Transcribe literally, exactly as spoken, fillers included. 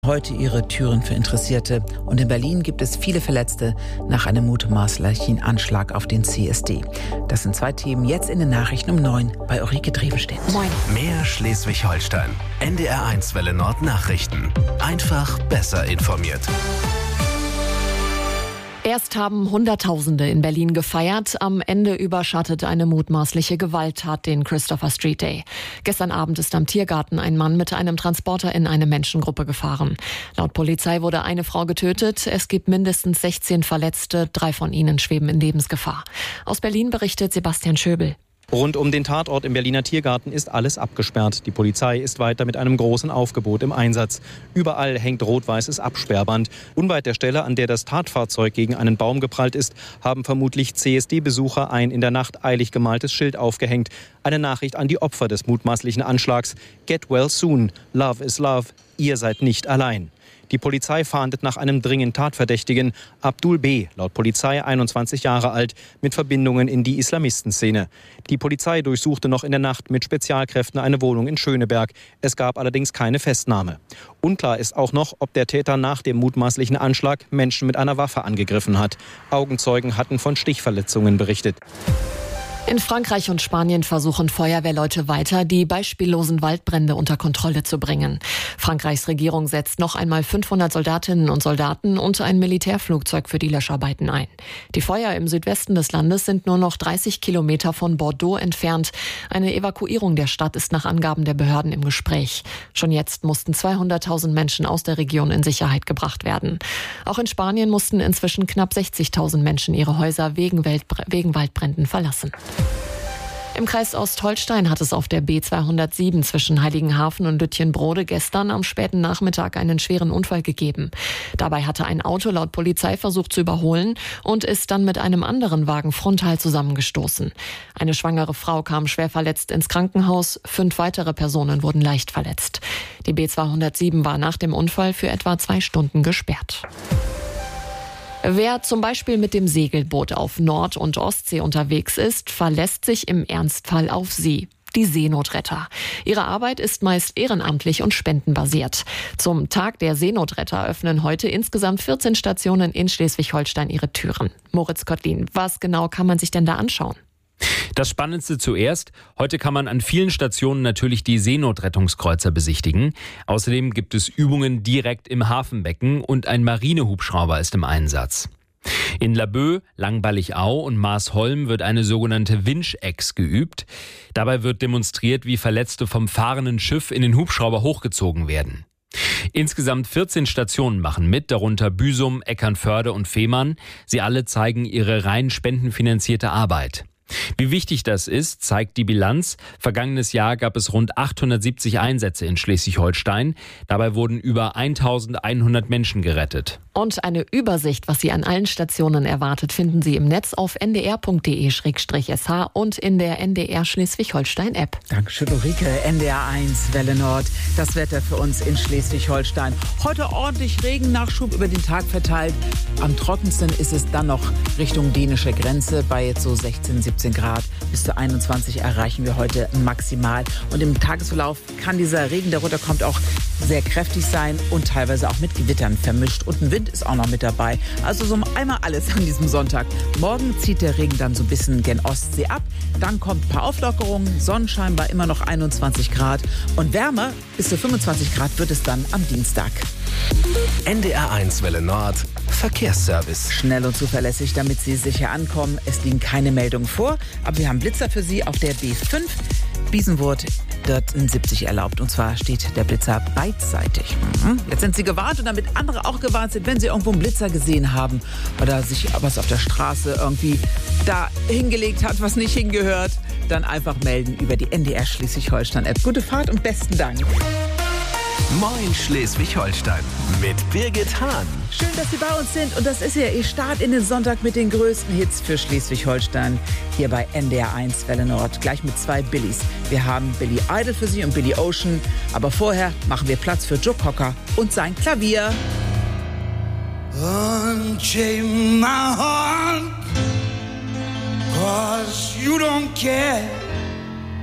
heute ihre Türen für Interessierte. Und in Berlin gibt es viele Verletzte nach einem mutmaßlichen Anschlag auf den C S D. Das sind zwei Themen jetzt in den Nachrichten um neun bei Ulrike Drevenstedt. Moin. Mehr Schleswig-Holstein. N D R eins Welle Nord Nachrichten. Einfach besser informiert. Erst haben Hunderttausende in Berlin gefeiert. Am Ende überschattet eine mutmaßliche Gewalttat den Christopher Street Day. Gestern Abend ist am Tiergarten ein Mann mit einem Transporter in eine Menschengruppe gefahren. Laut Polizei wurde eine Frau getötet. Es gibt mindestens sechzehn Verletzte. Drei von ihnen schweben in Lebensgefahr. Aus Berlin berichtet Sebastian Schöbel. Rund um den Tatort im Berliner Tiergarten ist alles abgesperrt. Die Polizei ist weiter mit einem großen Aufgebot im Einsatz. Überall hängt rot-weißes Absperrband. Unweit der Stelle, an der das Tatfahrzeug gegen einen Baum geprallt ist, haben vermutlich C S D-Besucher ein in der Nacht eilig gemaltes Schild aufgehängt. Eine Nachricht an die Opfer des mutmaßlichen Anschlags. Get well soon. Love is love. Ihr seid nicht allein. Die Polizei fahndet nach einem dringend Tatverdächtigen, Abdul B., laut Polizei einundzwanzig Jahre alt, mit Verbindungen in die Islamistenszene. Die Polizei durchsuchte noch in der Nacht mit Spezialkräften eine Wohnung in Schöneberg. Es gab allerdings keine Festnahme. Unklar ist auch noch, ob der Täter nach dem mutmaßlichen Anschlag Menschen mit einer Waffe angegriffen hat. Augenzeugen hatten von Stichverletzungen berichtet. In Frankreich und Spanien versuchen Feuerwehrleute weiter, die beispiellosen Waldbrände unter Kontrolle zu bringen. Frankreichs Regierung setzt noch einmal fünfhundert Soldatinnen und Soldaten und ein Militärflugzeug für die Löscharbeiten ein. Die Feuer im Südwesten des Landes sind nur noch dreißig Kilometer von Bordeaux entfernt. Eine Evakuierung der Stadt ist nach Angaben der Behörden im Gespräch. Schon jetzt mussten zweihunderttausend Menschen aus der Region in Sicherheit gebracht werden. Auch in Spanien mussten inzwischen knapp sechzigtausend Menschen ihre Häuser wegen, Waldbr- wegen Waldbränden verlassen. Im Kreis Ostholstein hat es auf der B zweihundertsieben zwischen Heiligenhafen und Lütjenbrode gestern am späten Nachmittag einen schweren Unfall gegeben. Dabei hatte ein Auto laut Polizei versucht zu überholen und ist dann mit einem anderen Wagen frontal zusammengestoßen. Eine schwangere Frau kam schwer verletzt ins Krankenhaus, fünf weitere Personen wurden leicht verletzt. Die B zweihundertsieben war nach dem Unfall für etwa zwei Stunden gesperrt. Wer zum Beispiel mit dem Segelboot auf Nord- und Ostsee unterwegs ist, verlässt sich im Ernstfall auf sie. Die Seenotretter. Ihre Arbeit ist meist ehrenamtlich und spendenbasiert. Zum Tag der Seenotretter öffnen heute insgesamt vierzehn Stationen in Schleswig-Holstein ihre Türen. Moritz Kottlin, was genau kann man sich denn da anschauen? Das Spannendste zuerst. Heute kann man an vielen Stationen natürlich die Seenotrettungskreuzer besichtigen. Außerdem gibt es Übungen direkt im Hafenbecken und ein Marinehubschrauber ist im Einsatz. In Laboe, Langballigau und Maasholm wird eine sogenannte Winch-Ex geübt. Dabei wird demonstriert, wie Verletzte vom fahrenden Schiff in den Hubschrauber hochgezogen werden. Insgesamt vierzehn Stationen machen mit, darunter Büsum, Eckernförde und Fehmarn. Sie alle zeigen ihre rein spendenfinanzierte Arbeit. Wie wichtig das ist, zeigt die Bilanz. Vergangenes Jahr gab es rund achthundertsiebzig Einsätze in Schleswig-Holstein. Dabei wurden über eintausendeinhundert Menschen gerettet. Und eine Übersicht, was Sie an allen Stationen erwartet, finden Sie im Netz auf n d r punkt d e slash s h und in der N D R Schleswig-Holstein-App. Dankeschön, Ulrike. N D R eins, Welle Nord. Das Wetter für uns in Schleswig-Holstein. Heute ordentlich Regennachschub über den Tag verteilt. Am trockensten ist es dann noch Richtung dänische Grenze bei jetzt so sechzehn, siebzehn Grad. Bis zu einundzwanzig erreichen wir heute maximal. Und im Tagesverlauf kann dieser Regen, der runterkommt, auch sehr kräftig sein und teilweise auch mit Gewittern vermischt. Und ein Wind ist auch noch mit dabei. Also so einmal alles an diesem Sonntag. Morgen zieht der Regen dann so ein bisschen gen Ostsee ab. Dann kommt ein paar Auflockerungen. Sonnenschein bei immer noch einundzwanzig Grad. Und wärmer, bis zu fünfundzwanzig Grad wird es dann am Dienstag. N D R eins Welle Nord. Verkehrsservice. Schnell und zuverlässig, damit Sie sicher ankommen. Es liegen keine Meldungen vor, aber wir haben Blitzer für Sie auf der B fünf. Biesenwurth, dort sind siebzig erlaubt. Und zwar steht der Blitzer beidseitig. Mhm. Jetzt sind Sie gewarnt und damit andere auch gewarnt sind, wenn Sie irgendwo einen Blitzer gesehen haben oder sich was auf der Straße irgendwie da hingelegt hat, was nicht hingehört, dann einfach melden über die N D R Schleswig-Holstein-App. Gute Fahrt und besten Dank. Moin Schleswig-Holstein mit Birgit Hahn. Schön, dass Sie bei uns sind und das ist ja Ihr Start in den Sonntag mit den größten Hits für Schleswig-Holstein hier bei N D R eins Welle Nord, gleich mit zwei Billys. Wir haben Billy Idol für Sie und Billy Ocean, aber vorher machen wir Platz für Joe Cocker und sein Klavier. Unchain my heart, 'cause you don't care.